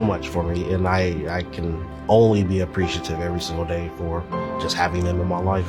much for me, and I can only be appreciative every single day for just having them in my life.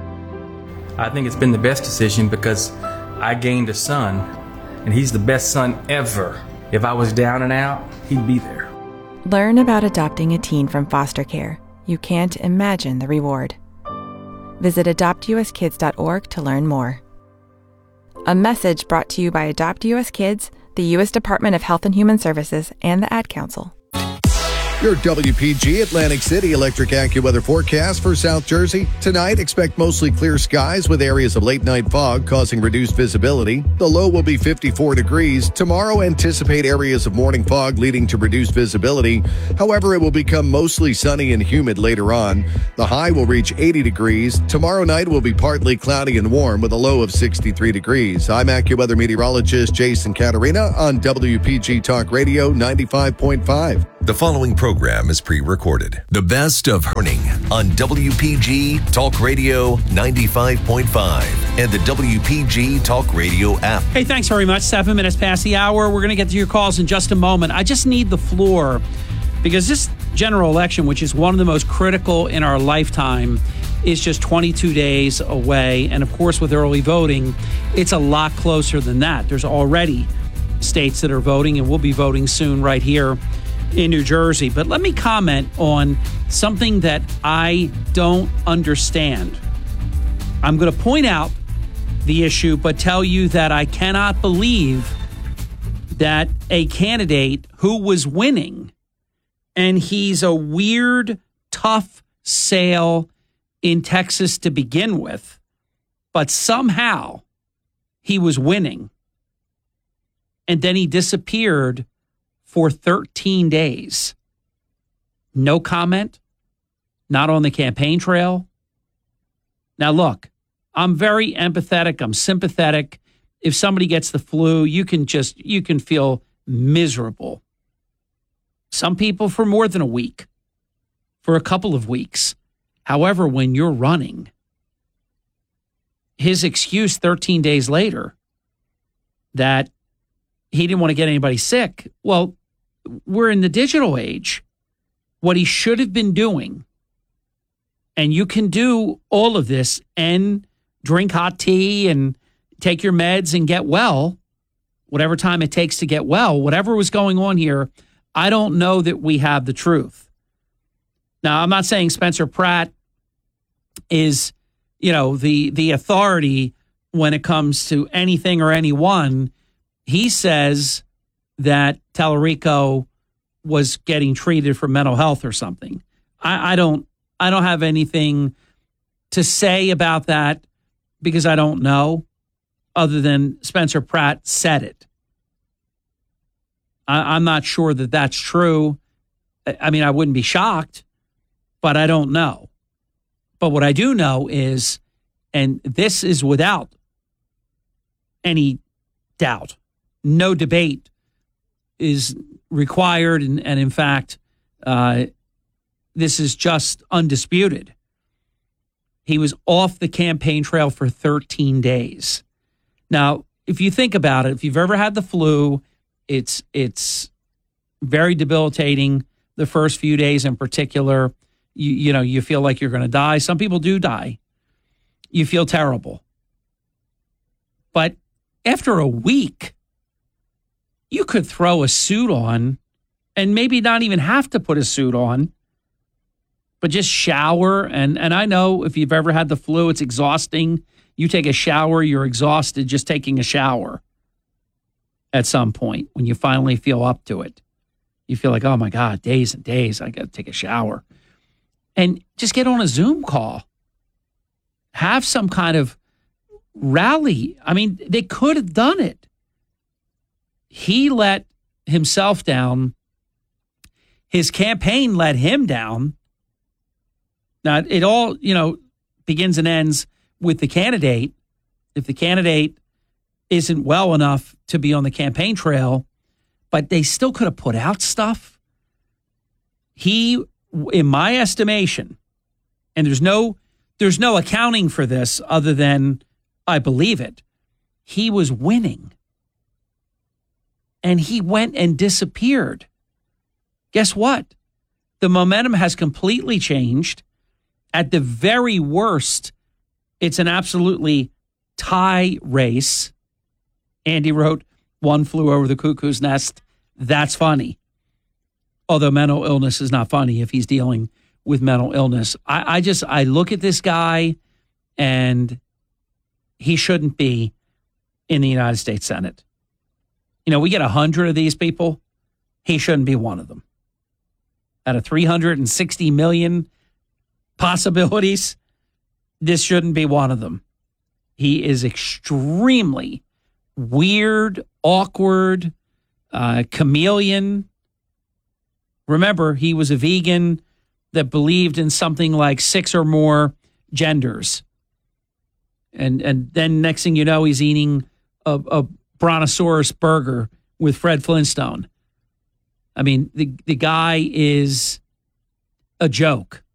I think it's been the best decision because I gained a son, and he's the best son ever. If I was down and out, he'd be there. Learn about adopting a teen from foster care. You can't imagine the reward. Visit adoptuskids.org to learn more. A message brought to you by Adopt US Kids, the U.S. Department of Health and Human Services, and the Ad Council. Your WPG Atlantic City electric AccuWeather forecast for South Jersey. Tonight, expect mostly clear skies with areas of late-night fog causing reduced visibility. The low will be 54 degrees. Tomorrow, anticipate areas of morning fog leading to reduced visibility. However, it will become mostly sunny and humid later on. The high will reach 80 degrees. Tomorrow night will be partly cloudy and warm with a low of 63 degrees. I'm AccuWeather meteorologist Jason Caterina on WPG Talk Radio 95.5. The following program is pre-recorded. The best of Morning on WPG Talk Radio 95.5 and the WPG Talk Radio app. Hey, thanks very much. 7 minutes past the hour. We're going to get to your calls in just a moment. I just need the floor because this general election, which is one of the most critical in our lifetime, is just 22 days away. And of course, with early voting, it's a lot closer than that. There's already states that are voting, and we'll be voting soon right here in New Jersey. But let me comment on something that I don't understand. I'm going to point out the issue, but tell you that I cannot believe that a candidate who was winning, and he's a weird, tough sale in Texas to begin with, but somehow he was winning. And then he disappeared for 13 days. No comment, not on the campaign trail. Now, look, I'm very empathetic. I'm sympathetic. If somebody gets the flu, you can feel miserable. Some people for more than a week, for a couple of weeks. However, when you're running, his excuse 13 days later that he didn't want to get anybody sick. Well, we're in the digital age. What he should have been doing, and you can do all of this and drink hot tea and take your meds and get well, whatever time it takes to get well, whatever was going on here, I don't know that we have the truth. Now, I'm not saying Spencer Pratt is, the authority when it comes to anything or anyone. He says that Tallarico was getting treated for mental health or something. I don't have anything to say about that because I don't know, other than Spencer Pratt said it. I'm not sure that that's true. I mean, I wouldn't be shocked, but I don't know. But what I do know is, and this is without any doubt, no debate is required, and in fact, this is just undisputed. He was off the campaign trail for 13 days. Now, if you think about it, if you've ever had the flu, it's very debilitating. The first few days in particular, you feel like you're going to die. Some people do die. You feel terrible. But after a week, you could throw a suit on and maybe not even have to put a suit on, but just shower. And I know if you've ever had the flu, it's exhausting. You take a shower, you're exhausted just taking a shower at some point when you finally feel up to it. You feel like, oh my God, days and days, I got to take a shower. And just get on a Zoom call. Have some kind of rally. I mean, they could have done it. He let himself down. His campaign let him down. Now, it all, begins and ends with the candidate. If the candidate isn't well enough to be on the campaign trail, but they still could have put out stuff. He, in my estimation, and there's no accounting for this other than I believe it, he was winning. And he went and disappeared. guess what? The momentum has completely changed. At the very worst, it's an absolutely tie race. Andy wrote, One Flew Over the Cuckoo's Nest. That's funny. Although mental illness is not funny if he's dealing with mental illness. I look at this guy and he shouldn't be in the United States Senate. You know, we get 100 of these people. He shouldn't be one of them. Out of 360 million possibilities, this shouldn't be one of them. He is extremely weird, awkward, chameleon. Remember, he was a vegan that believed in something like 6 or more genders. And then next thing you know, he's eating a Brontosaurus burger with Fred Flintstone. I mean, the guy is a joke.